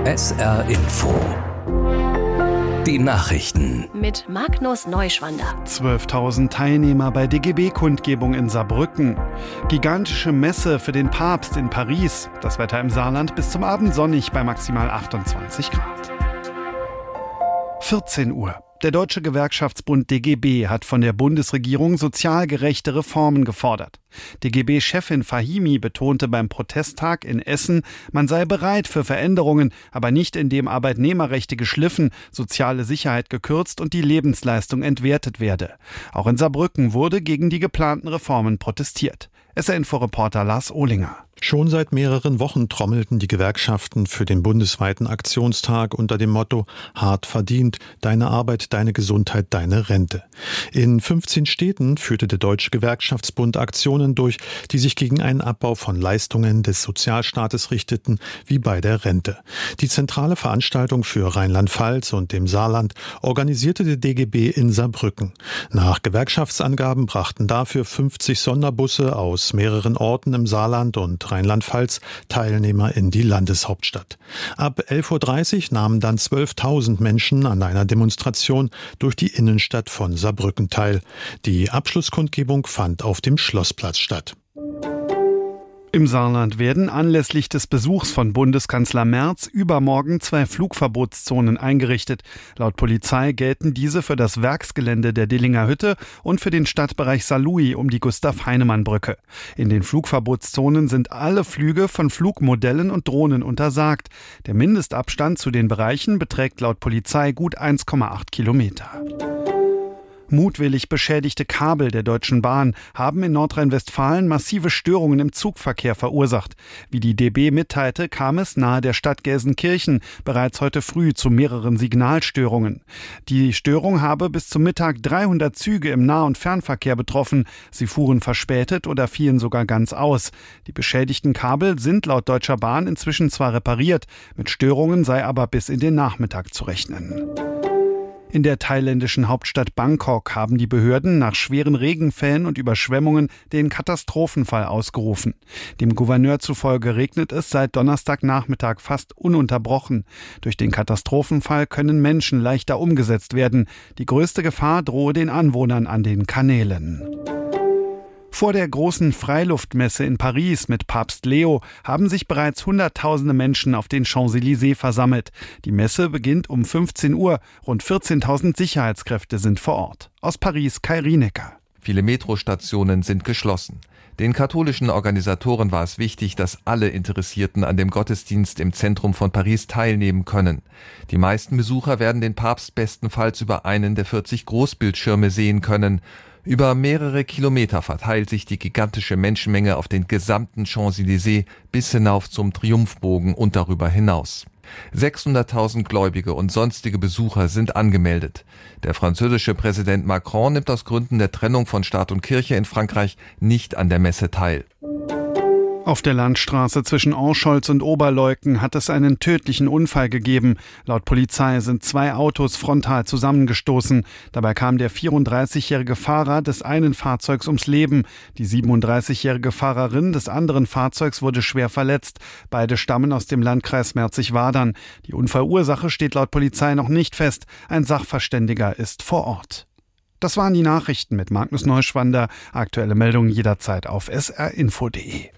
SR Info. Die Nachrichten. Mit Magnus Neuschwander. 12.000 Teilnehmer bei DGB-Kundgebung in Saarbrücken. Gigantische Messe für den Papst in Paris. Das Wetter im Saarland bis zum Abend sonnig bei maximal 28 Grad. 14 Uhr. Der Deutsche Gewerkschaftsbund DGB hat von der Bundesregierung sozial gerechte Reformen gefordert. DGB-Chefin Fahimi betonte beim Protesttag in Essen, man sei bereit für Veränderungen, aber nicht indem Arbeitnehmerrechte geschliffen, soziale Sicherheit gekürzt und die Lebensleistung entwertet werde. Auch in Saarbrücken wurde gegen die geplanten Reformen protestiert. SR-Info-Reporter Lars Ohlinger. Schon seit mehreren Wochen trommelten die Gewerkschaften für den bundesweiten Aktionstag unter dem Motto Hart verdient, deine Arbeit, deine Gesundheit, deine Rente. In 15 Städten führte der Deutsche Gewerkschaftsbund Aktionen durch, die sich gegen einen Abbau von Leistungen des Sozialstaates richteten, wie bei der Rente. Die zentrale Veranstaltung für Rheinland-Pfalz und dem Saarland organisierte der DGB in Saarbrücken. Nach Gewerkschaftsangaben brachten dafür 50 Sonderbusse aus mehreren Orten im Saarland und Rheinland-Pfalz Teilnehmer in die Landeshauptstadt. Ab 11.30 Uhr nahmen dann 12.000 Menschen an einer Demonstration durch die Innenstadt von Saarbrücken teil. Die Abschlusskundgebung fand auf dem Schlossplatz statt. Im Saarland werden anlässlich des Besuchs von Bundeskanzler Merz übermorgen 2 Flugverbotszonen eingerichtet. Laut Polizei gelten diese für das Werksgelände der Dillinger Hütte und für den Stadtbereich Saarlouis um die Gustav-Heinemann-Brücke. In den Flugverbotszonen sind alle Flüge von Flugmodellen und Drohnen untersagt. Der Mindestabstand zu den Bereichen beträgt laut Polizei gut 1,8 Kilometer. Mutwillig beschädigte Kabel der Deutschen Bahn haben in Nordrhein-Westfalen massive Störungen im Zugverkehr verursacht. Wie die DB mitteilte, kam es nahe der Stadt Gelsenkirchen bereits heute früh zu mehreren Signalstörungen. Die Störung habe bis zum Mittag 300 Züge im Nah- und Fernverkehr betroffen. Sie fuhren verspätet oder fielen sogar ganz aus. Die beschädigten Kabel sind laut Deutscher Bahn inzwischen zwar repariert, mit Störungen sei aber bis in den Nachmittag zu rechnen. In der thailändischen Hauptstadt Bangkok haben die Behörden nach schweren Regenfällen und Überschwemmungen den Katastrophenfall ausgerufen. Dem Gouverneur zufolge regnet es seit Donnerstagnachmittag fast ununterbrochen. Durch den Katastrophenfall können Menschen leichter umgesetzt werden. Die größte Gefahr drohe den Anwohnern an den Kanälen. Vor der großen Freiluftmesse in Paris mit Papst Leo haben sich bereits Hunderttausende Menschen auf den Champs-Élysées versammelt. Die Messe beginnt um 15 Uhr. Rund 14.000 Sicherheitskräfte sind vor Ort. Aus Paris Kai Rienecker. Viele Metrostationen sind geschlossen. Den katholischen Organisatoren war es wichtig, dass alle Interessierten an dem Gottesdienst im Zentrum von Paris teilnehmen können. Die meisten Besucher werden den Papst bestenfalls über einen der 40 Großbildschirme sehen können. Über mehrere Kilometer verteilt sich die gigantische Menschenmenge auf den gesamten Champs-Élysées bis hinauf zum Triumphbogen und darüber hinaus. 600.000 Gläubige und sonstige Besucher sind angemeldet. Der französische Präsident Macron nimmt aus Gründen der Trennung von Staat und Kirche in Frankreich nicht an der Messe teil. Auf der Landstraße zwischen Orscholz und Oberleuten hat es einen tödlichen Unfall gegeben. Laut Polizei sind 2 Autos frontal zusammengestoßen. Dabei kam der 34-jährige Fahrer des einen Fahrzeugs ums Leben. Die 37-jährige Fahrerin des anderen Fahrzeugs wurde schwer verletzt. Beide stammen aus dem Landkreis Merzig-Wadern. Die Unfallursache steht laut Polizei noch nicht fest. Ein Sachverständiger ist vor Ort. Das waren die Nachrichten mit Magnus Neuschwander. Aktuelle Meldungen jederzeit auf srinfo.de.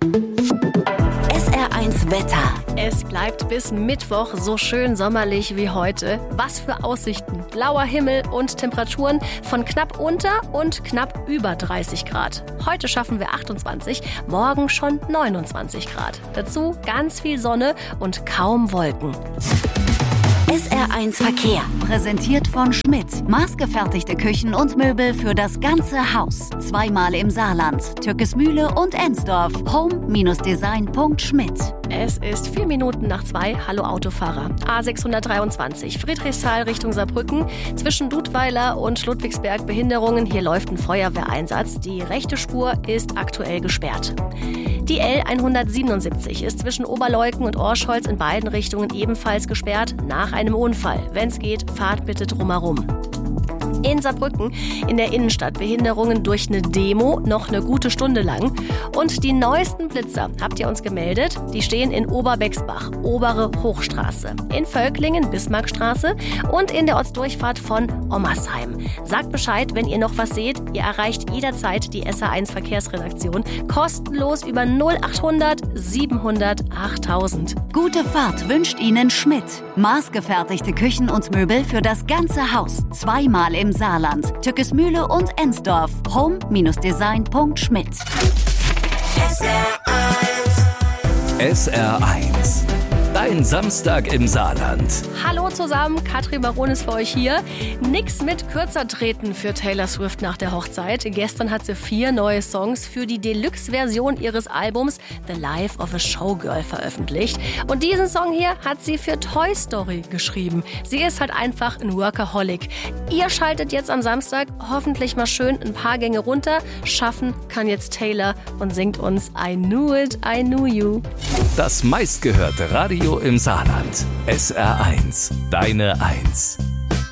SR1 Wetter. Es bleibt bis Mittwoch so schön sommerlich wie heute. Was für Aussichten. Blauer Himmel und Temperaturen von knapp unter und knapp über 30 Grad. Heute schaffen wir 28, morgen schon 29 Grad. Dazu ganz viel Sonne und kaum Wolken. SR1 Verkehr, präsentiert von Schmidt. Maßgefertigte Küchen und Möbel für das ganze Haus. 2-mal im Saarland, Türkismühle und Ensdorf. home-design.schmidt. Es ist 4 Minuten nach 2. Hallo Autofahrer. A623 Friedrichsthal Richtung Saarbrücken. Zwischen Dudweiler und Ludwigsberg Behinderungen. Hier läuft ein Feuerwehreinsatz. Die rechte Spur ist aktuell gesperrt. Die L177 ist zwischen Oberleuken und Orscholz in beiden Richtungen ebenfalls gesperrt nach einem Unfall. Wenn es geht, fahrt bitte drumherum. In Saarbrücken in der Innenstadt Behinderungen durch eine Demo, noch eine gute Stunde lang. Und die neuesten Blitzer, habt ihr uns gemeldet, die stehen in Oberbexbach, Obere Hochstraße, in Völklingen, Bismarckstraße und in der Ortsdurchfahrt von Ommersheim. Sagt Bescheid, wenn ihr noch was seht. Ihr erreicht jederzeit die SR1 Verkehrsredaktion. Kostenlos über 0800 700 8000. Gute Fahrt wünscht Ihnen Schmidt. Maßgefertigte Küchen und Möbel für das ganze Haus. Zweimal im Saarland. Tückesmühle und Ensdorf. home-design.schmidt. SR1. Dein Samstag im Saarland. Hallo zusammen, Katrin Baron ist für euch hier. Nix mit kürzer treten für Taylor Swift nach der Hochzeit. Gestern hat sie 4 neue Songs für die Deluxe-Version ihres Albums The Life of a Showgirl veröffentlicht. Und diesen Song hier hat sie für Toy Story geschrieben. Sie ist halt einfach ein Workaholic. Ihr schaltet jetzt am Samstag hoffentlich mal schön ein paar Gänge runter. Schaffen kann jetzt Taylor und singt uns I Knew It, I Knew You. Das meistgehörte Radio im Saarland. SR1. Deine 1.